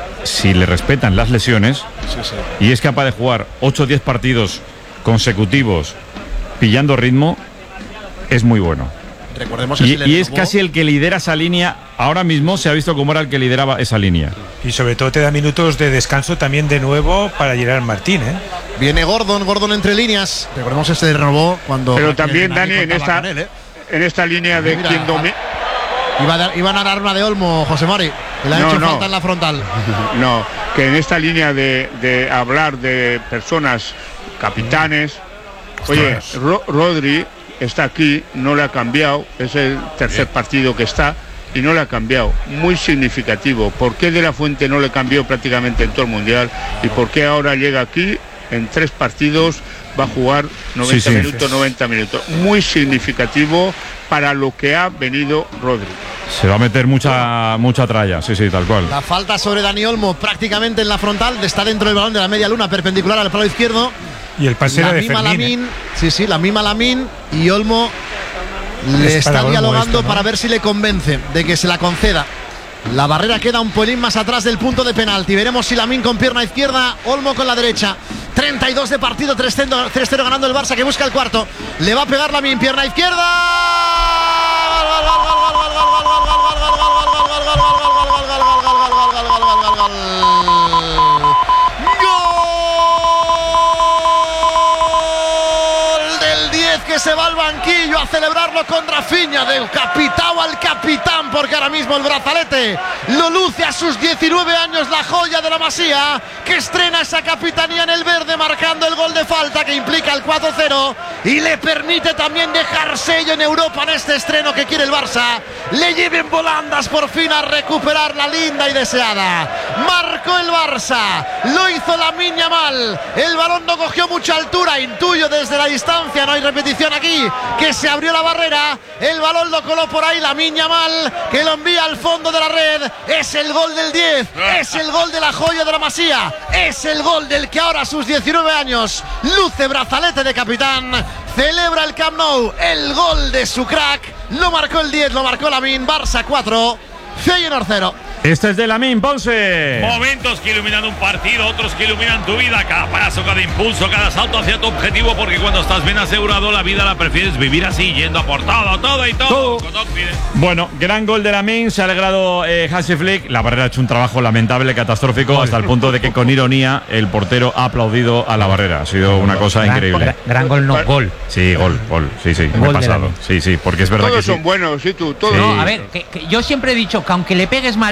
si le respetan las lesiones y es capaz de jugar ocho o diez partidos consecutivos pillando ritmo, es muy bueno. Recordemos que Y, se le y es renovó. casi el que lidera esa línea. Ahora mismo se ha visto cómo era el que lideraba esa línea. Y sobre todo te da minutos de descanso también de nuevo para Gerard Martín, ¿eh? Viene Gordon, Gordon entre líneas. Recordemos que se renovó cuando. Pero Martínez también, Dinamí Dani, en contaba esta, con él, ¿eh? en esta línea de Mira, quien domina. Iba a dar- iban a dar una de Olmo, José Mari. Que le ha No, hecho no. falta en la frontal. No, que en esta línea de, de hablar de personas capitanes, oye, Ro- Rodri está aquí, no le ha cambiado, es el tercer partido que está y no le ha cambiado, muy significativo. ¿Por qué De La Fuente no le cambió prácticamente en todo el Mundial y por qué ahora llega aquí en tres partidos, va a jugar noventa Sí, sí. minutos, noventa minutos? Muy significativo para lo que ha venido Rodri. Se va a meter mucha mucha tralla, sí, sí, tal cual. La falta sobre Dani Olmo prácticamente en la frontal. Está dentro del balón de la media luna, perpendicular al palo izquierdo. Y el pase La era de mima Fermín, ¿eh? Lamine, sí, sí, la mima Lamine y Olmo le Es para está Olmo dialogando esto, ¿no? para ver si le convence de que se la conceda. La barrera queda un pelín más atrás del punto de penalti. Veremos si Lamine con pierna izquierda, Olmo con la derecha. treinta y dos de partido, tres cero ganando el Barça que busca el cuarto. Le va a pegar Lamine, pierna izquierda. Gol del diez que se va al banquillo a celebrarlo con Rafinha, del capitán al capitán, porque ahora mismo el brazalete lo luce a sus diecinueve años, la joya de la Masía, que estrena esa capitanía en el verde, marcando el gol de falta que implica el cuatro cero y le permite también dejar sello en Europa en este estreno que quiere el Barça. Le lleven volandas por fin a recuperar la linda y deseada. Marcó el Barça, lo hizo Lamine Yamal, el balón no cogió mucha altura, intuyo desde la distancia, no hay repetición aquí, que se abrió la barrera, el balón lo coló por ahí Lamine Yamal, que lo envía al fondo de la red. Es el gol del diez, es el gol de la joya de la Masía, es el gol del que ahora a sus diecinueve años luce brazalete de capitán, celebra el Camp Nou, el gol de su crack, lo marcó el diez, lo marcó Lamine. Barça cuatro, Feyenoord cero. Este es de Lamine Ponce. Momentos que iluminan un partido, otros que iluminan tu vida. Cada paso, cada impulso, cada salto hacia tu objetivo. Porque cuando estás bien asegurado, la vida la prefieres vivir así, yendo a por todo, todo y todo. Todo. Bueno, gran gol de Lamine. Se ha alegrado eh, Hansi Flick. La Barrera ha hecho un trabajo lamentable, catastrófico, hasta el punto de que con ironía el portero ha aplaudido a la Barrera. Ha sido una cosa Gran- increíble. gran- gran gol, no, gol. Sí, gol, gol. Sí, sí, me he Gol de pasado. Lamine. Sí, sí, porque es verdad Todos que sí. son buenos, sí, tú, todos. No, a ver, que, que yo siempre he dicho que aunque le pegues mal